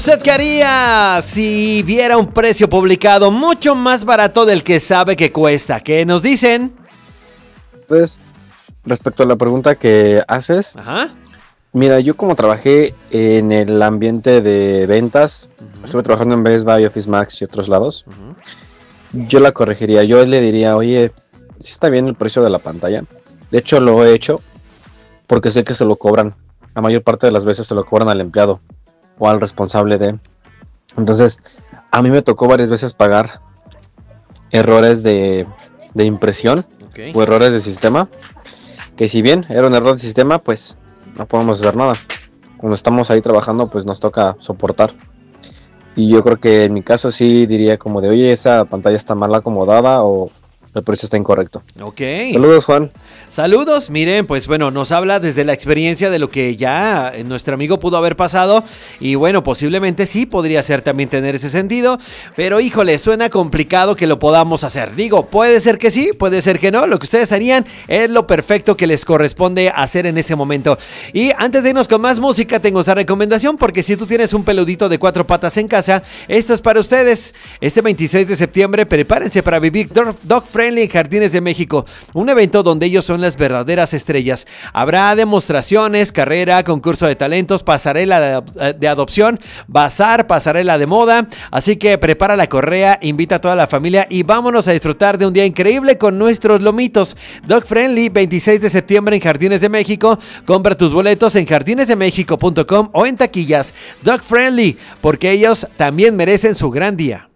¿Usted qué haría si viera un precio publicado mucho más barato del que sabe que cuesta? ¿Qué nos dicen? Pues, respecto a la pregunta que haces, Ajá. mira, yo como trabajé en el ambiente de ventas, estuve trabajando en Best Buy, Office Max y otros lados, yo la corregiría, yo le diría, oye, sí está bien el precio de la pantalla. De hecho, lo he hecho porque sé que se lo cobran. La mayor parte de las veces se lo cobran al empleado o al responsable de. Entonces, a mí me tocó varias veces pagar errores de impresión Ok. o errores de sistema, que si bien era un error de sistema, pues no podemos hacer nada. Cuando estamos ahí trabajando, pues nos toca soportar. Y yo creo que en mi caso sí diría como de, oye, esa pantalla está mal acomodada o el precio está incorrecto. Ok. Saludos, Juan. Saludos, miren, pues bueno, nos habla desde la experiencia de lo que ya nuestro amigo pudo haber pasado y bueno, posiblemente sí podría ser también tener ese sentido, pero híjole, suena complicado que lo podamos hacer. Digo, puede ser que sí, puede ser que no, lo que ustedes harían es lo perfecto que les corresponde hacer en ese momento. Y antes de irnos con más música, tengo esta recomendación porque si tú tienes un peludito de 4 patas en casa, esto es para ustedes. Este 26 de septiembre, prepárense para vivir Dog Friendly en Jardines de México, un evento donde ellos son las verdaderas estrellas. Habrá demostraciones, carrera, concurso de talentos, pasarela de adopción, bazar, pasarela de moda. Así que prepara la correa, invita a toda la familia y vámonos a disfrutar de un día increíble con nuestros lomitos. Dog Friendly, 26 de septiembre en Jardines de México. Compra tus boletos en jardinesdemexico.com o en taquillas. Dog Friendly, porque ellos también merecen su gran día.